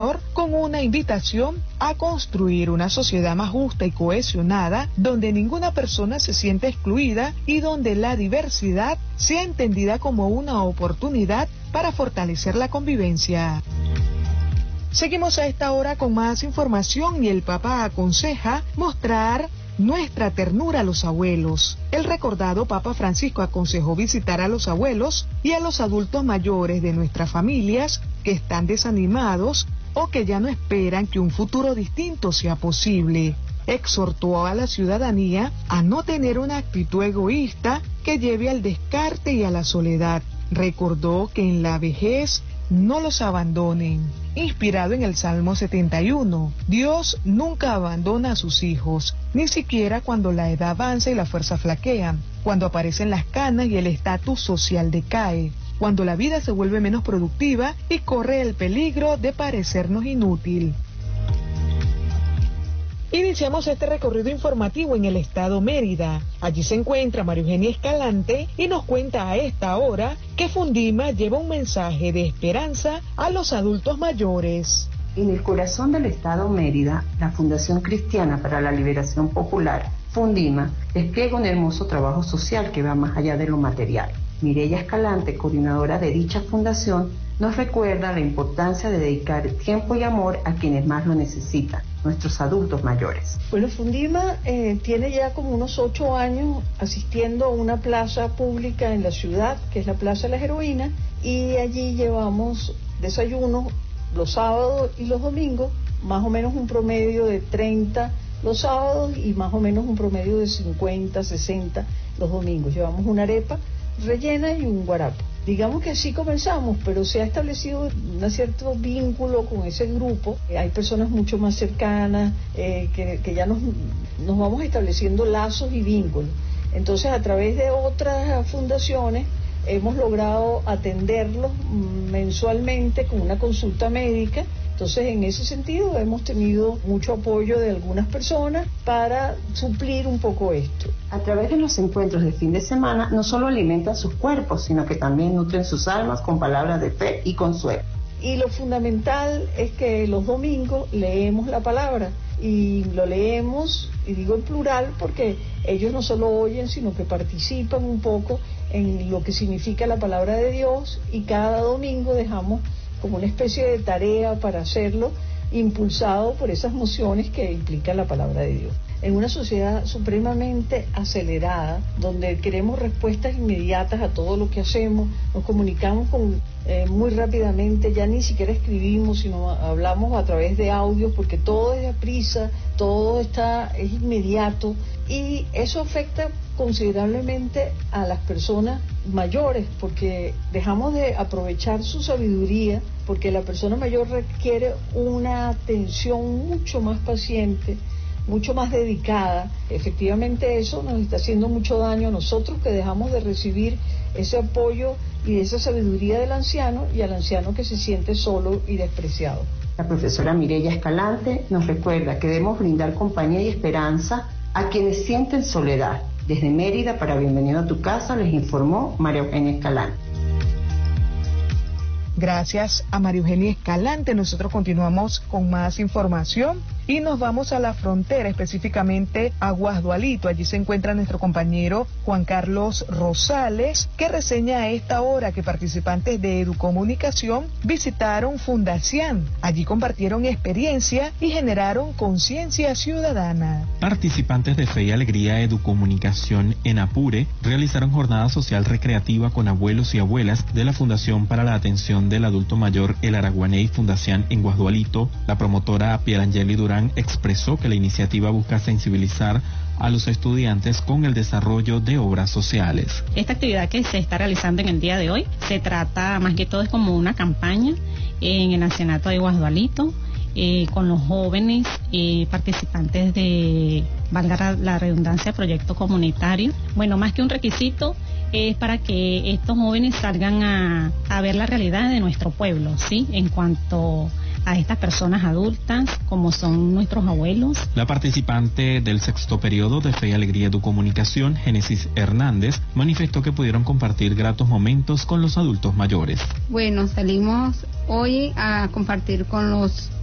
con una invitación a construir una sociedad más justa y cohesionada, donde ninguna persona se siente excluida y donde la diversidad sea entendida como una oportunidad para fortalecer la convivencia. Seguimos a esta hora con más información y el Papa aconseja mostrar nuestra ternura a los abuelos. El recordado Papa Francisco aconsejó visitar a los abuelos y a los adultos mayores de nuestras familias que están desanimados o que ya no esperan que un futuro distinto sea posible. Exhortó a la ciudadanía a no tener una actitud egoísta que lleve al descarte y a la soledad. Recordó que en la vejez no los abandonen. Inspirado en el Salmo 71, Dios nunca abandona a sus hijos, ni siquiera cuando la edad avanza y la fuerza flaquean, cuando aparecen las canas y el estatus social decae, cuando la vida se vuelve menos productiva y corre el peligro de parecernos inútil. Iniciamos este recorrido informativo en el estado Mérida. Allí se encuentra María Eugenia Escalante y nos cuenta a esta hora que Fundima lleva un mensaje de esperanza a los adultos mayores. En el corazón del estado Mérida, la Fundación Cristiana para la Liberación Popular, Fundima, despliega un hermoso trabajo social que va más allá de lo material. Mireya Escalante, coordinadora de dicha fundación, nos recuerda la importancia de dedicar tiempo y amor a quienes más lo necesitan, nuestros adultos mayores. Bueno, Fundima tiene ya como unos 8 años asistiendo a una plaza pública en la ciudad, que es la Plaza de las Heroínas, y allí llevamos desayunos los sábados y los domingos, más o menos un promedio de 30 los sábados y más o menos un promedio de 50, 60 los domingos. Llevamos una arepa rellena y un guarapo. Digamos que así comenzamos, pero se ha establecido un cierto vínculo con ese grupo. Hay personas mucho más cercanas, que ya nos vamos estableciendo lazos y vínculos. Entonces, a través de otras fundaciones, hemos logrado atenderlos mensualmente con una consulta médica. Entonces, en ese sentido, hemos tenido mucho apoyo de algunas personas para suplir un poco esto. A través de los encuentros de fin de semana, no solo alimentan sus cuerpos, sino que también nutren sus almas con palabras de fe y consuelo. Y lo fundamental es que los domingos leemos la palabra, y lo leemos, y digo en plural, porque ellos no solo oyen, sino que participan un poco en lo que significa la palabra de Dios, y cada domingo dejamos como una especie de tarea para hacerlo, impulsado por esas nociones que implica la palabra de Dios. En una sociedad supremamente acelerada, donde queremos respuestas inmediatas a todo lo que hacemos, nos comunicamos muy rápidamente, ya ni siquiera escribimos, sino hablamos a través de audios, porque todo es a prisa, todo es inmediato, y eso afecta considerablemente a las personas mayores, porque dejamos de aprovechar su sabiduría, porque la persona mayor requiere una atención mucho más paciente, mucho más dedicada. Efectivamente, eso nos está haciendo mucho daño a nosotros, que dejamos de recibir ese apoyo y esa sabiduría del anciano, y al anciano que se siente solo y despreciado. La profesora Mireya Escalante nos recuerda que debemos brindar compañía y esperanza a quienes sienten soledad. Desde Mérida, para Bienvenido a tu Casa, les informó María Eugenia Escalante. Gracias a María Eugenia Escalante. Nosotros continuamos con más información y nos vamos a la frontera, específicamente a Guasdualito. Allí se encuentra nuestro compañero Juan Carlos Rosales, que reseña a esta hora que participantes de Educomunicación visitaron Fundación. Allí compartieron experiencia y generaron conciencia ciudadana. Participantes de Fe y Alegría Educomunicación en Apure realizaron jornada social recreativa con abuelos y abuelas de la Fundación para la Atención del Adulto Mayor El Araguaney Fundación en Guasdualito. La promotora Pierangeli Durán expresó que la iniciativa busca sensibilizar a los estudiantes con el desarrollo de obras sociales. Esta actividad que se está realizando en el día de hoy se trata más que todo es como una campaña en el ancianato de Guasdualito, con los jóvenes participantes de, valga la redundancia, proyecto comunitario. Bueno, más que un requisito, es para que estos jóvenes salgan a ver la realidad de nuestro pueblo, ¿sí? En cuanto a estas personas adultas, como son nuestros abuelos. La participante del sexto periodo de Fe y Alegría Educomunicación, Génesis Hernández, manifestó que pudieron compartir gratos momentos con los adultos mayores. Bueno, salimos hoy a compartir con los